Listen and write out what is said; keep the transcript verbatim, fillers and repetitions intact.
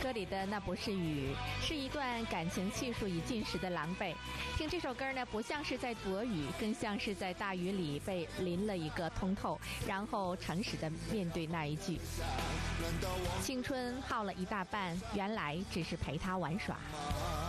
歌里的那不是雨，是一段感情气数已尽时的狼狈。听这首歌呢，不像是在躲雨，更像是在大雨里被淋了一个通透，然后诚实的面对那一句：青春耗了一大半，原来只是陪他玩耍。